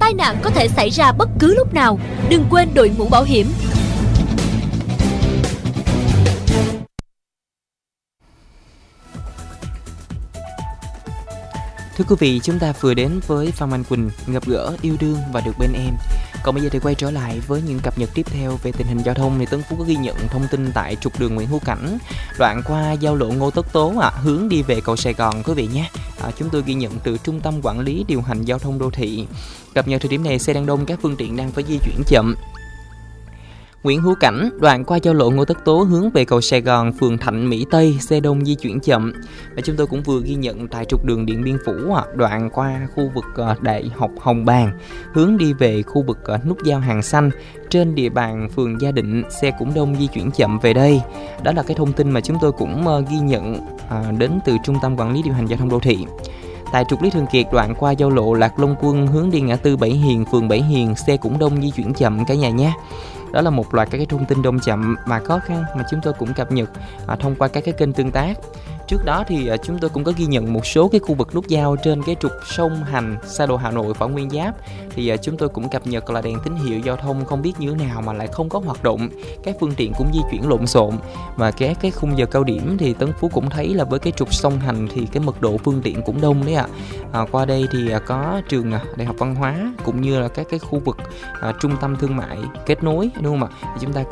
tai nạn có thể xảy ra bất cứ lúc nào. Đừng quên đội mũ bảo hiểm. Thưa quý vị, chúng ta vừa đến với Phan Anh Quỳnh, Gặp gỡ yêu đương và được bên em. Còn bây giờ thì quay trở lại với những cập nhật tiếp theo về tình hình giao thông. Thì Tấn Phú có ghi nhận thông tin tại trục đường Nguyễn Hữu Cảnh, đoạn qua giao lộ Ngô Tất Tố, hướng đi về cầu Sài Gòn quý vị nhé. Chúng tôi ghi nhận từ Trung tâm Quản lý Điều hành Giao thông Đô thị. Cập nhật thời điểm này xe đang đông, các phương tiện đang phải di chuyển chậm. Nguyễn Hữu Cảnh, đoạn qua giao lộ Ngô Tất Tố hướng về cầu Sài Gòn, phường Thạnh Mỹ Tây, xe đông di chuyển chậm. Và chúng tôi cũng vừa ghi nhận tại trục đường Điện Biên Phủ, đoạn qua khu vực Đại học Hồng Bàng, hướng đi về khu vực nút giao Hàng Xanh, trên địa bàn phường Gia Định, xe cũng đông di chuyển chậm về đây. Đó là cái thông tin mà chúng tôi cũng ghi nhận đến từ Trung tâm Quản lý Điều hành Giao thông Đô thị. Tại trục Lý Thường Kiệt, đoạn qua giao lộ Lạc Long Quân hướng đi ngã tư Bảy Hiền, phường Bảy Hiền, xe cũng đông di chuyển chậm cả nhà nhé. Đó là một loạt các cái thông tin đông chậm mà khó khăn mà chúng tôi cũng cập nhật thông qua các cái kênh tương tác. Trước đó thì chúng tôi cũng có ghi nhận một số cái khu vực nút giao trên cái trục sông Hành, xa lộ Hà Nội, Võ Nguyên Giáp. Thì chúng tôi cũng cập nhật là đèn tín hiệu giao thông không biết như thế nào mà lại không có hoạt động. Các phương tiện cũng di chuyển lộn xộn. Và cái khung giờ cao điểm thì Tấn Phú cũng thấy là với cái trục sông Hành thì cái mật độ phương tiện cũng đông đấy ạ. Qua đây thì có trường Đại học Văn hóa cũng như là các cái khu vực trung tâm thương mại kết nối, đúng không ạ? Thì chúng ta